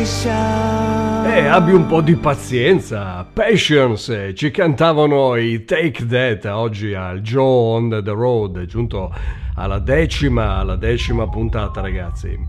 Abbi un po' di pazienza. Patience, ci cantavano i Take That oggi al Joe on the Road, giunto alla decima puntata, ragazzi.